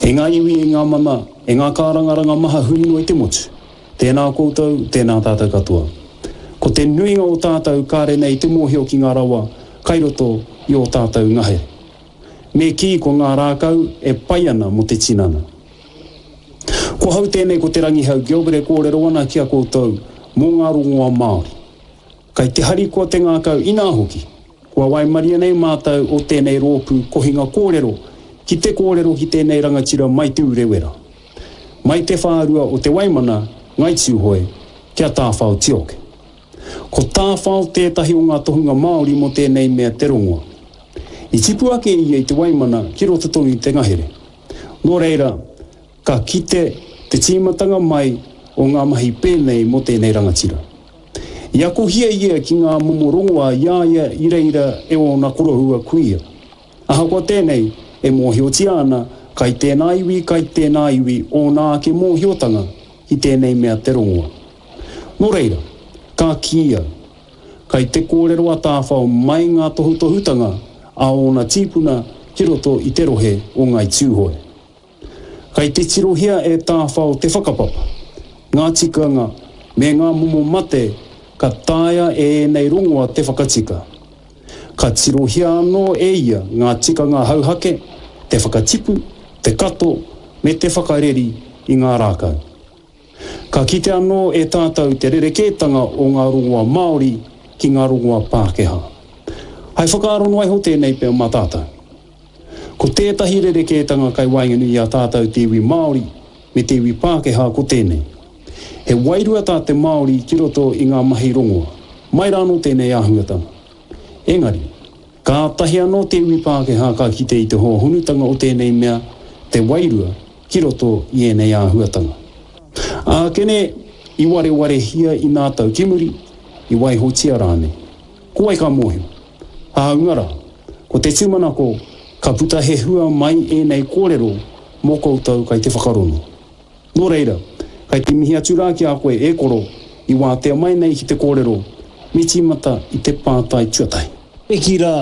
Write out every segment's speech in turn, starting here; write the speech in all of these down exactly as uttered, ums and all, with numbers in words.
E ngā iwi e ngā mana, e ngā kārangaranga maha huri no i te motu. Tēnā koutou, tēnā tātou katoa. Ko te nuinga o tātou kāre nei te mōhio ki ngā rawa, kai roto i o tātou ngahere. Me ki ko ngā rākau e pai ana mo te tinana. Ko hau tēnei ko te rangihau Gilbert e kōrero ana ki a koutou mō ngā rongoa Māori. Kai te hari kua te ngākau ina hoki, kua waimaria nei mātou o tēnei rōpū kohinga kōrero ki te kōrero ki tēnei rangatira mai te urewera. Mai te whārua o te waimana ngai tūhoe kia tāwhao tioke. Ko tāwhao tētahi o ngā tohunga Māori mo tēnei mea te rongoa. I tipu ake ia i te waimana ki roto tonu i te ngahere. Nō reira, ka kite te tīmatanga mai o ngā mahi pēnei mo tēnei rangatira. I ako hia ia ki ngā momo rongoa iaia i reira e o na korohua kuia. Aha kua tēnei e mōhio ana kai tēnā iwi, kai tēnā iwi o nā ke mōhiotanga i tēnei mea te rongoa. Nō reira, ka kia, kai te kōrero a tāwhao mai ngā tohutohutanga a o na tīpuna ki roto i te rohe o ngai tūhoe. Kai te tirohia e tāwhao te whakapapa, ngā tikanga me ngā momo mate ka tāia e nei rongoa te whakatika. Ka tirohia anō e ia ngā tikanga hauhake, te whakatipu, te kato me te whakareri i ngā rākau. Ka kite anō e tātou te rerekētanga o ngā rongoa Māori ki ngā rongoa Pākehā. Hai whakaarono ai ho tēnei pēr mā tātou. Ko tētahi rerekētanga kai wainganu i a tātou te iwi Māori me te iwi Pākehā ko tēnei. He wairua tā te Māori ki roto i ngā mahi rongoa, mai rāno tēnei āhuatanga. Engari, ka tahi anō te iwi Pākehā ka kite i te hoa hunutanga o tēnei mea, te wairua ki roto i enei āhuatanga. A kene i ware ware hia i nā tau kimuri, i waiho tia rāne. Ko ai ka mōhio. Ha ungara, ko te tūmanako, ka puta he hua mai e nei kōrero mō koutou kai te whakarono. Nō reira, kai te mihi aturā ki a koe e koro i wātea mai nei ki te kōrero, me tīmata i te pātai tuatai. E ki rā,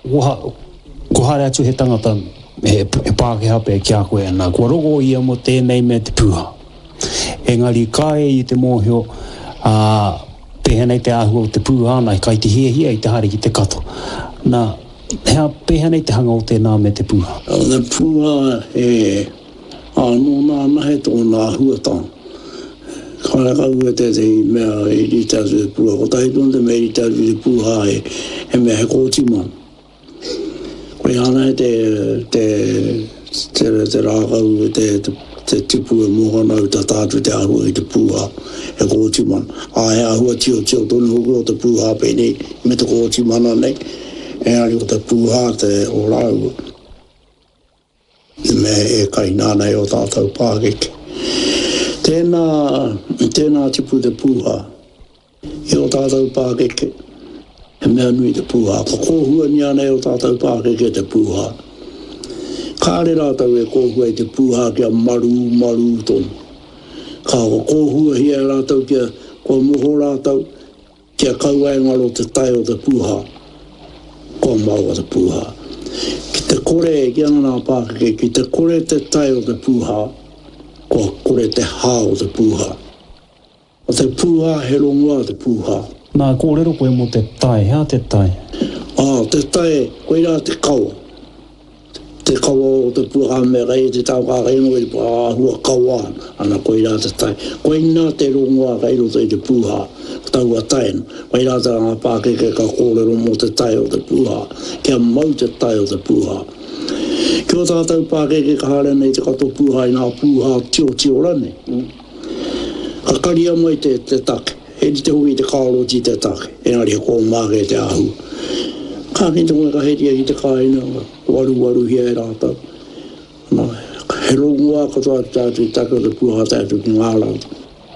ko hare atu he tangata e, e Pākehā pē ki a koe ana, kua rogo ia mo tēnei me te pūha. Engari kae i te mōhio a pehanei te āhua o te pūhana, kai te hia hia i te hare ki te kato. Nā, hea pehanei te hanga o tēnā me te pūha. Te pūha e anō nā nahe tō nā huatang. Kāre kau e te te mea e rita tu te pūha. Ko tahi tōn te mea rita tu te pūha e, e mea he kōtima. Koe ana e te, te, te, te rākau e te, te te tipu e mohana u ta tātu te ahua i te pūha e kōtiman. A he ahua tio tio tonu huku o te pūha pēnei me te kōtimana nei. E ari o te pūha te o rāua. Me e kai nānei o tātou Pākeke. Tēnā, tēnā tipu te pūha i o tātou Pākeke. He mea nui te pūha. Ko kōhua ni anei o tātou Pākeke te pūha. Kāre rātau e kōhua i te pūha kia maru, maru tonu. Kā o kōhua hia rātau kia kua moho rātau kia kaua e ngaro te tai o te pūha. Kua mau o te pūha. Ki te kore e ki ana nā Pākeke, ki te kore te tai o te pūha, kua kore te hā o te pūha. O te pūha he rongoa te pūha. Nā kōrero koe mo te tai, hea te tai? Ah, te tai, koe rā te kaua. Te kaua o te pūha me rei te tau kā reino i te hua kaua ana koe rā te tai. Koe nā te rongoa reino te te pūha tau a tainu. Koe rā te ngā Pākeke ka kōrero mo te tai o te pūha. Kia mau te tai o te pūha. Kia tātou Pākeke ka hare nei te kato pūha i nā pūha tio tio rane. Ka karia mai te, te take. E te hui te kāro ti te take. E nari e kō māke te ahu. Ka kinta koe ka heria ki te kāina, waru waru hia e rātau. No, he rongoa ka tātu tātu i taka te pūha tātu ki ngā rātau.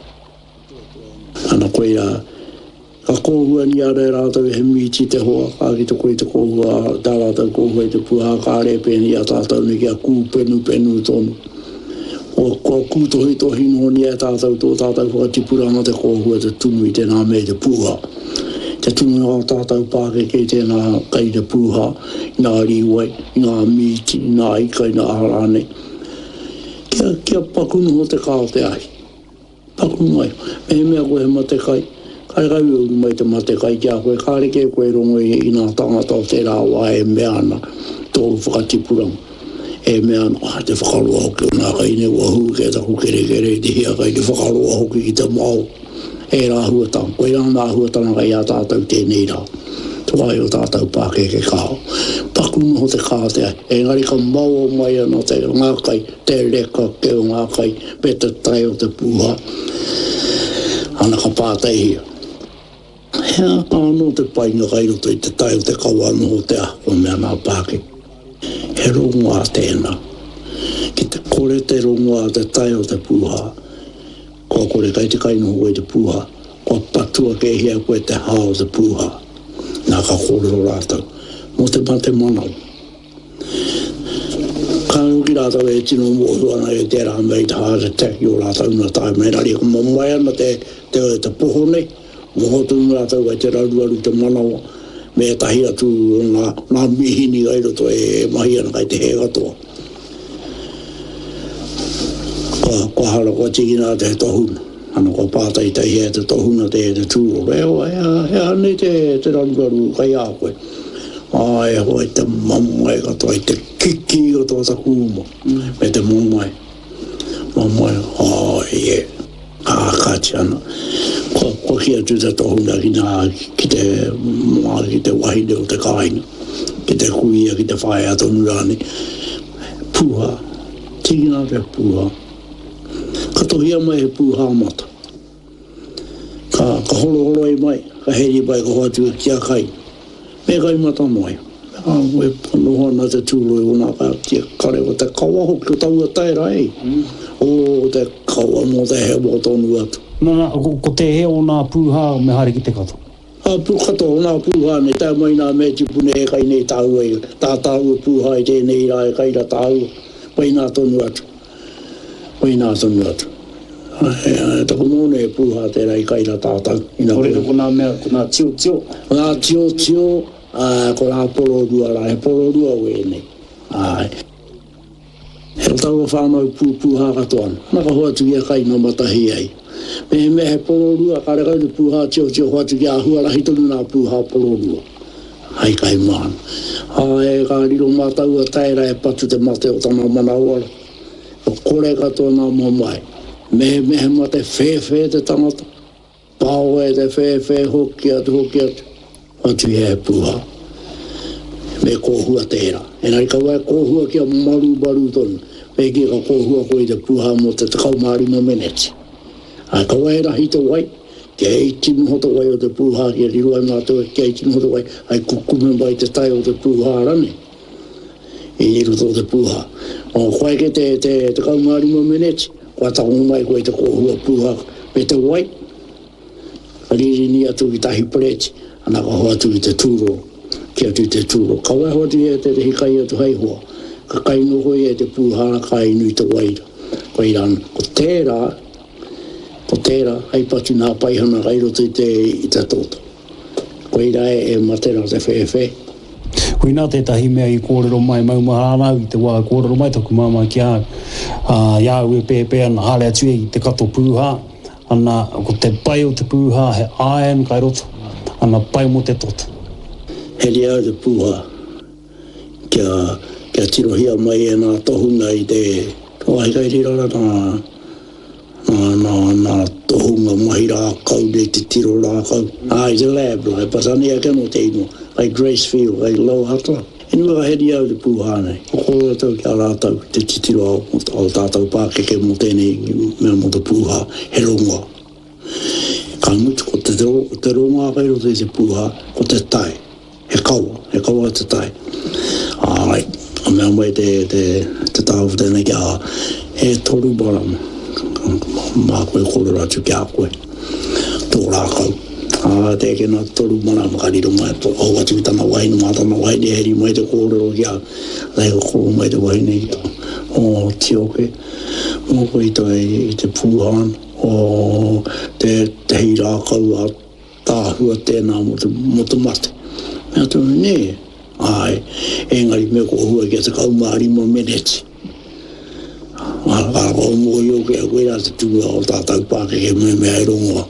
Ana koe rā, ka kōhua ni ara e rātau he miti te hoa, ka kita koe te kōhua, tā rātau kōhua i te pūha, ka are pēni a tātau me kia kū penu penu tonu. O kua kū tohi tohi no ni e tātau tō tātau whakatipuranga te kōhua te tunu i tēnā me te pūha. Te tunu o tātou Pākeke i tēnā kai te pūha, ngā riwai, ngā miti, ngā ika, ngā harane. kia, kia pakunu ho te kao te ahi. Pakunu ai. Me mea koe mate kai. Kai kai uri mai te mate kai kia koe. Kāre ke koe rongo i ina tangata o te rāwa e mea ana. Tōru whakatipuranga. E mea ana, ah, te whakarua hoki o nā kai ne wahu ke taku kere kere te hia kai te whakarua hoki ki te mau. E rā huatanga. Koe rā nā huatanga kai a tātou tēnei rā. Tuai o tātou pāke ke kao. Pakunu ho te kao te ai. E ngari ka mau o mai ana te ngā kai, te reka ke o ngā kai, pe te tai o te puha. Ana ka pātai hia. Hea kāno te painga kai roto i te tai o te kauano ho te ako mea nā pāke. He rongoa tēnā. Ki te kore te rongoa te tai o te puha. Ko kore kai te kaino ho i te puha. Ko patua ke hia koe te hao te puha. Nā ka kōrero rātau. Mō te mate manau. Ka uki rātau e tino mōhua ana e te rā mei te heart attack i o rātau na tai mei rari. Ko mamai ana te, te, te poho nei. Mohotu rātau e te raruaru te manau. Me tahi atu nā, nā mihini ai roto e mahi ana kai te he katoa. Ko, ko hara ko tigina te tohuna. Ana ko pātai tai hea te tohuna te te tūro. Reo, hea, hea nei te, te raruaru kai a koe. Ai, hoi te mamai katoa, te kiki katoa ta kuma. Mm. Me te mamai. Mamai, ai, e. Kākati ana. Ko, ko kia tu te tohuna ki nā, ki te, mā, ki te wahine o te kāinga. Ki te kuia, ki te whae atonu rāni. Puha. Tigina te puha. Katohia mai he puha mata. Ka, ka holo holo i mai, ka heri mai ka hoatu kia kai. Me kai mata mai. Ah, we noha na te tūlo i ona ka tia kare o te kawa hoki o taua taira e. Mm. O te kawa mo te he mo tonu atu. Nā, nā, ko, ko te he o nā pūha me hari ki te kato? Ah, pu kato o nā pūha ne, tā mai nā me tipune e kai nei tāu e. Tā tāu pūha i tēnei rā e kai ra tāu. Pai nā tonu atu. Pai nā tonu atu. Tako mōne e pūha tērā i kaira tātau. Kore ko nā mea, ko nā tio tio. Nā tio tio, ko nā pororua rā, he pororua we nei. He taua whānau pū pūha katoan. Naka hoatu ia kai no matahi ai. Me me he pororua, kare kau te pūha tio tio hoatu ki a huarahi tonu nā pūha pororua. Hai kai māna. Ai, ka riro mātaua tēra e patu te mate o tana manawara. Kore katoa nā mamai. Me me he mate whē whē te tangata. Pāo e te whē whē hoki atu hoki atu. Atu i he puha. Me kōhua tērā. E nari ka wai kōhua kia maru baru tonu. Me ki ka kōhua koe te puha mo te takau maari mo meneti. Ai ka wai rahi te wai. Kia eitinu hoto wai o te puha. Kia riru ai mātua. Kia eitinu hoto wai. Ai kukume mai te tai o te puha rane. I riru tō te puha. O koe ke te, te takau maari mo meneti. Kua taungu mai koe te kōhua puha me te wai. Ka riri ni atu ki tahi preti, ana ka hoa atu ki te tūro, ki atu te tūro. Ka wai hoa tu e te te hikai atu hei hoa. Ka kaino hoi e te puha ka inui te waira. Koe rana, ko tērā, ko tērā, hei patu nā paihana kai roto i te, i te tōta. Koe rā e matera te whewhe. Koina tētahi mea i kōrero mai maumahana i te wā kōrero mai toku māma ki a uh, iau e pēpē ana hale atu i te kato pūha ana ko te pai o te pūha he iron kai roto ana pai mo te tota. He rea te pūha kia, kia tirohia mai e nā tohunga i te wai kai rirara nā nā nā nā tohunga mahi rā kau nei te tiro rā kau. Ah, i te lab lai, pasani a keno te ino. Ai Gracefield, ai Lauhata. E nua ka heri au te pūha nei. O kōra tau ki a rātau, te titiro au, au tātau pākeke mo tēnei mea mo te pūha, he rongoa. Ka mutu ko te, te rongoa kai roto i te pūha, ko te tai. He kaua, he kaua te tai. Ai, a mea mai te, te, te tāu tēnei ki a, he toru barama. Mā koe kōra rātu ki a koe. Tō rākau. Ah, te ke nā toru mana makariro mai, o watu ki tana wainu, mā tana waine heri mai te kōrero ki a, lai ko kōro mai te waine ki a, o tioke, mō koe i tai i te pūhan, o te, te hei rākau a tāhua tēnā mo te, mo te mate. Mea tō, ne, ai, engari me ko hua ki a te kaumāri mo meneti. Ngā ko mo yo ke a koe rā te tūa o tātou pāke ke me mea i rongoa.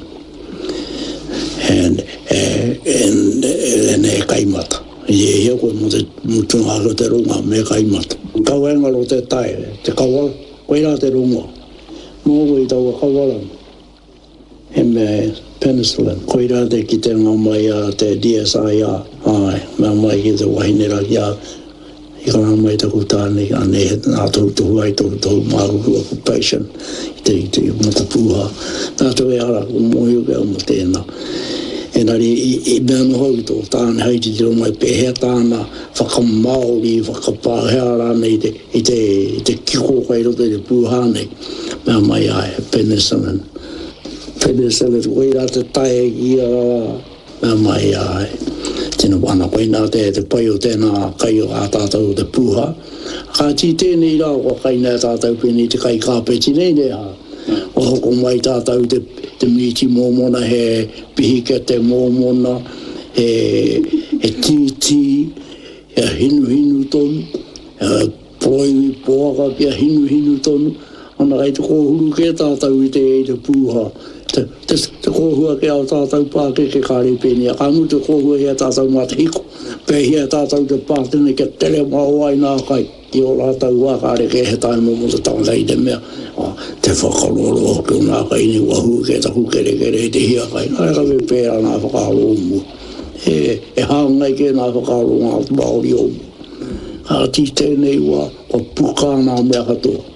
And, and, and e kaimata. Ie hea koe mo te mutunga ko te ronga me kaimata. Kau e ngaro te tae, te kawala, koe rā te rongoa. Mō koe tau a kawala. He mea penicillin. Koe rā te ki te ngā mai a te D S I A. Ai, mea mai ki te wahinera ki a I ka ngā mai taku tāne, ane he nā tau tuhu ai tau tau māruku occupation, i te i te mata pūha. Nā tau e ara, ko mōhio ke au mo tēnā. E nari, i mea no hau tō tāne haiti te rongai pēhea tāna whakamaori, whakapāhea rāne i te, i te, i te kiko kai roto i te pūha nei. Mea mai ai, penicillin. Penicillin, koe rā te tae ki a, mea mai ai. Tēnā wana koe nā te te pai o tēnā kai o a tātou te pūha. Ka ti tēnei rā o kai nā tātou pēnei te kai kāpeti nei ne ha. O hoko mai tātou te, te miti mōmona he pihika te mōmona, he, he titi, he hinu hinu tonu, he poiwi poaka pia hinu hinu tonu. Ana kai te kōhuru ke tātou i te, te pūha. Te, te, te kōhua ke au tātou pāke ke kāre pēnia. Ka mu te kōhua hea tātou mā te hiko. Pē hea tātou te pātene ke tere mau ai nā kai. I o rātou wā kāre ke he tāi mō te tāngai te mea. Ah, te whakaroro ke o nā kai ni wahu ke taku kere kere te hia kai. Nā ka me pēra nā whakaro mu. E, e hāngai ke nā whakaro ngā maori o mu. Ka ti tēnei wā, ko puka nā mea katoa.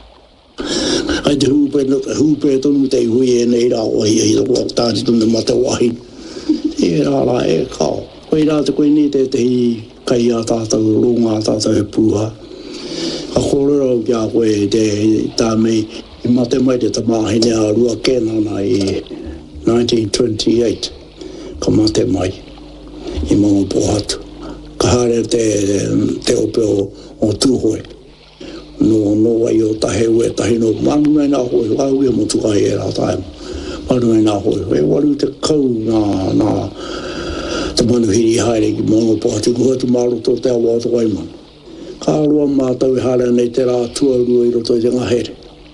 Ai te hupe, hupe tonu te hui e nei rā o hi hi toko tāti tunu mata wahi. E rā rā e kao. Koe rā te koe ni te te hi kai a tātou ronga a tātou he pūha. Ka kōrero ki a koe te tā mei i mate mai te tamahine a rua kenana i nineteen twenty-eight. Ka mate mai i mga pohatu. Ka hare te, te ope o, o tūhoe. No no ai o tahe ue tahe no manu nei nā hoi wau e mo tukai e rā tae manu nei nā hoi e waru te kau nā nā te manu hiri haere ki mongo pātu kua tu maru tō te awa to kai manu ka rua mātau e haere nei te rā tua rua i roto i te ngahere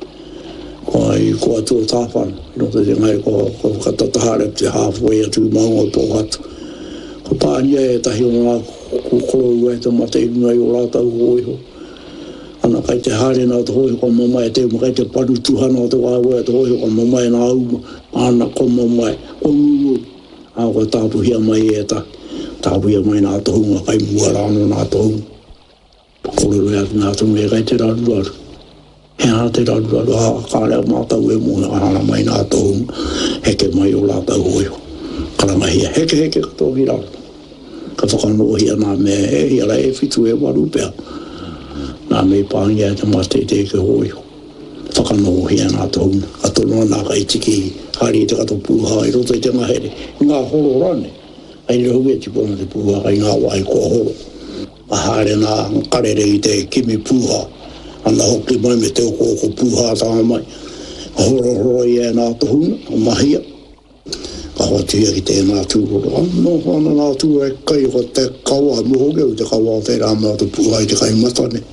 kua i kua tua tāwhana i roto i te ngahere kua kua katata haere te halfway atu mongo pōhatu kua pānia e tahi o ngā kukoro ue te mate i ngai o rātau hoi ho ana kai te hare nā te hoi ko mamai te mo kai te paru tuhana o te wāua te hoi ko mamai nā uma ana ko mamai o ngungu a ko tāpu hia mai e ta tāpu hia mai nā te hunga kai mua rāno nā te hunga kororo ea nā te me kai te raru aru he nā te raru aru a kārea mātau e mua ana mai nā te hunga heke mai o rā tau hoi karanga hia heke heke kato hi raru ka whakano hia nā me e hia la e fitu e waru pēr nā mei pāngia te mate te ke hoi. Whakanoho hia nā tōna. A tōna nā kai tiki hari te kato pūha i roto i te ngahere. Ngā horo rane. Ai rehu e tipona te pūha kai ngā wai kua horo. A hare nā karere i te kimi pūha. Ana hoki mai me te oko oko pūha tā mai. A horo horo i e nā tohuna, o mahia. Ka hotia ki te nā tūhoro. Anō whana nā tūhoro e kai ko te kawa. Muho keu te kawa te rā mā te pūha i te kai matane.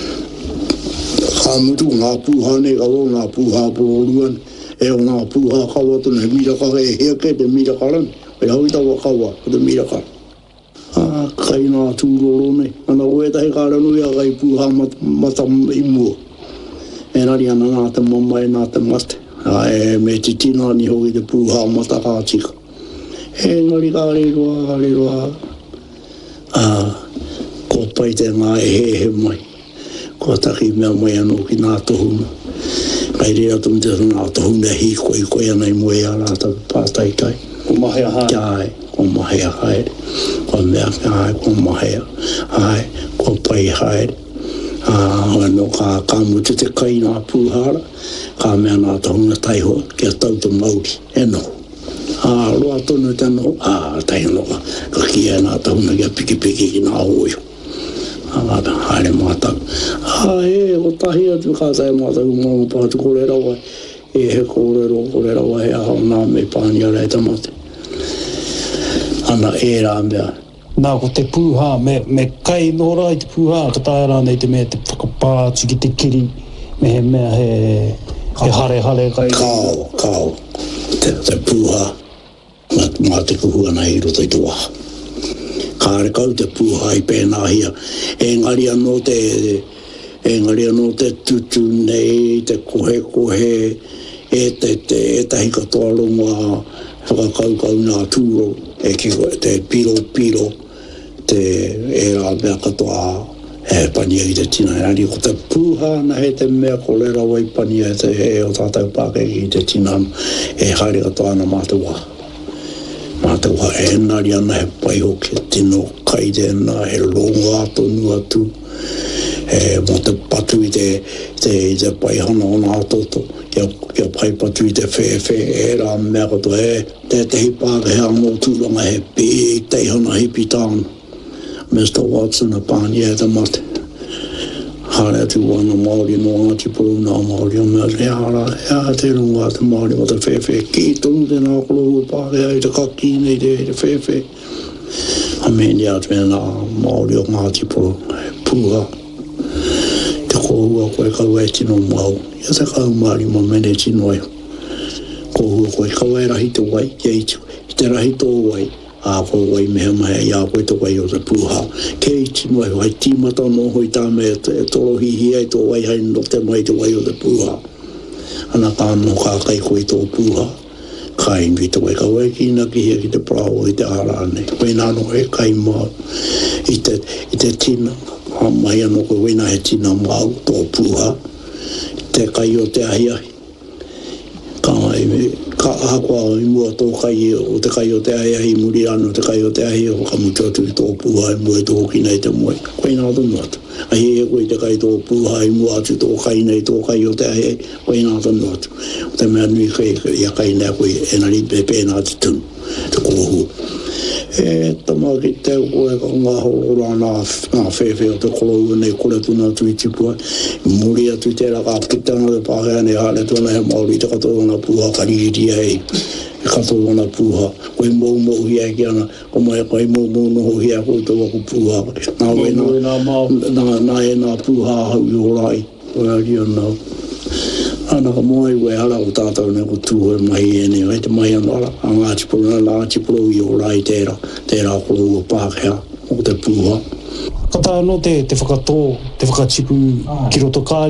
Ka mutu ngā pūha nei kawa ngā pūha pōruan. E o ngā pūha kawa tuna he mira kawa e hea ke te mira karan. E hau tawa kawa o te mira karan. Ah, kai nā tūroro nei. Ana oe tahi kāranui a kai pūha mat, mata i mua. E nari ana nā te mama e nā te mate. E me te tina ni hoi te pūha mata kātika. E ngari kā reroa, reroa. Ah, ko pai te ngā e he he mai. Ko taki mea mai anō ki nā tohuna. Kai rea tum te nā tohuna hi koi koi anai moe a rātau pātai kai. Ko mahea haere. Ai, ko mahea haere. Ko mea ai, ko mahea. Ai, ko pai haere. Ah, no ka ka mutu te kai nā pūhara. Ka mea nā tohuna taiho kia tau te Māori. E no. Ah, roa tonu te no. Ah, tai no. Ka kia nā tohuna kia piki piki ki nā hoio. Ah, haere mātau. Ah, e, o tahi atu kātai mātau māngu pātu kore rawa. E he kore ro, kore rawa he ahau nā me pānia rei tamate. Ana e rā mea. Nā ko te pūha, me, me kai no rai te pūha, ka tae rā nei te mea te whakapātu ki te kiri, me mea he he hare hare kai kao kao te te puha ma ma te kuhua na hiro te tua kare kau te puha I pēnā hia e ngari anō te e ngari anō te tutu nei te kohe kohe e te te e tahi katoa rongoa whakakau kau nā tūro e ki te piro piro te e rā mea katoa e pania I te tina e ari ko te puha na he te mea ko lera wai pania e te e o tātou pāke I te tina e haere katoa na mātua mātua e nari ana he pai hoki tino kaide na he longa ato nu atu e mo te patu I te te, te pai hana o nā toto kia, kia pai patu I te whewhe e rā mea katoa e te te hi pāke hea mō tūranga he big te hana hipi tāna Mister Watson a pānia e te mate. Hare atu wana Māori no Ngāti Puru nā Māori o mea te hara, hea te runga te Māori o te whewhe. Ki tonu te nā kolo pāre ai te kaki nei te te whewhe. A meni atu e nā Māori o Ngāti Puru, puha. Te kohua koe kau e tino mau. Ia te kau Māori ma mene tino e. Kohua koe kau e rahi te wai, i te rahi tō wai. A ko wai meha mai ia koe to wai o te puha. Kei tino e wai tīmata no hoi tā me e toro hihi ai tō wai hai no te mai to wai o te puha. Ana ka no ka kai koe tō puha. Ka invi to wai ka wai ki na ki hea ki te prao I te arane. Koe nā no e kai mau I te, I te tina. Ha mai ano koe wena he tina mau tō puha. Te kai o te ahi ahi. Ka mai me ka ahakua I mua tō kai o te kai o te ahi ahi muri ano te kai o te ahi o ka mutu atu I tō puha I mua I tō hoki nei te moe koe nā tonu atu a he e koe te kai tō puha I mua atu tō kai nei tō kai o te ahi ahi koe nā tonu atu o te mea nui kai ia kai nei koe e nari pe pēnā te tunu te kohu e tama ki te koe ka ngā horora nā whewhe o te kolou nei kore tuna atu I tipua muri atu te raka kitanga te pāhea nei hale tuna he Māori te katoa na puha ka riri ai e katoa na puha koe mou mou hia ki ana ko mai koe mou mou noho hia koe tō waku puha nā we nā nā e nā puha hau I orai koe ari ana ana ka moai we ala o tātou ne ko tūhoi mai e ne ai te mai ana ala a Ngāti Puru na Ngāti Puru I orai tērā tērā kolo o Pākehā o te puha Ka tā no te, te whakatō, te whakachipu ki roto kāri